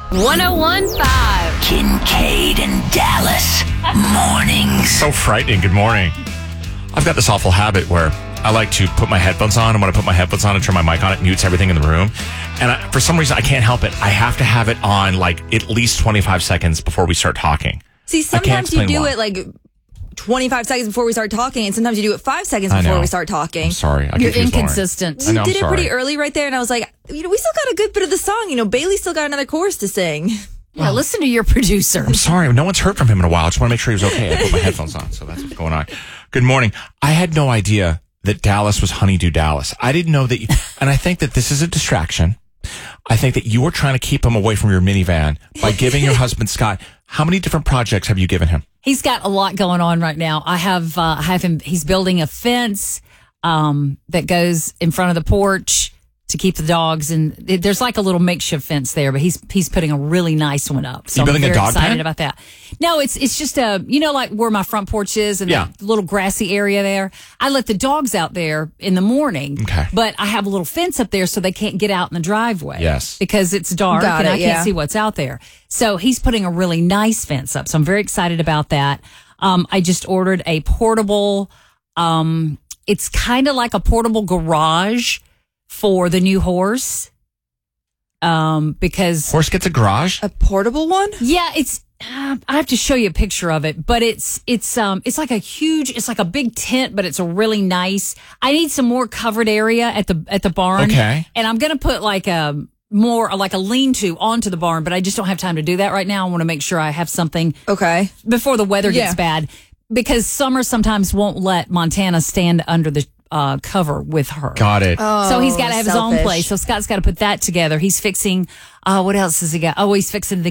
101.5. Kincaid and Dallas mornings. So frightening. Good morning. I've got this awful habit where I like to put my headphones on, and when I put my headphones on and turn my mic on, it mutes everything in the room. And for some reason, I can't help it. I have to have it on like at least 25 seconds before we start talking. See, sometimes you do it like 25 seconds before we start talking, and sometimes you do it 5 seconds before we start talking. I'm sorry. You're inconsistent. You did it pretty early right there, and I was like, we still got a good bit of the song. Bailey still got another chorus to sing. Yeah, listen to your producer. I'm sorry. No one's heard from him in a while. I just want to make sure he was okay. I put my headphones on, so that's what's going on. Good morning. I had no idea that Dallas was Honeydew Dallas. I didn't know that and I think that this is a distraction. I think that you were trying to keep him away from your minivan by giving your husband, Scott, how many different projects have you given him? He's got a lot going on right now. I have him. He's building a fence that goes in front of the porch to keep the dogs. And there's like a little makeshift fence there, but he's putting a really nice one up. So you building I'm very a dog excited pen? about that. No, it's just like where my front porch is and that little grassy area there. I let the dogs out there in the morning. Okay. But I have a little fence up there so they can't get out in the driveway. Yes. Because it's dark and I can't see what's out there. So he's putting a really nice fence up. So I'm very excited about that. I just ordered a portable, it's kind of like a portable garage for the new horse. Because horse gets a garage? A portable one? Yeah, it's I have to show you a picture of it, but it's like it's like a big tent, but it's a really nice. I need some more covered area at the barn. Okay. And I'm going to put like a lean-to onto the barn, but I just don't have time to do that right now. I want to make sure I have something before the weather gets bad, because summer sometimes won't let Montana stand under the cover with her. Got it. So he's got to have his own place. So Scott's got to put that together. He's fixing, what else has he got? Oh, he's fixing the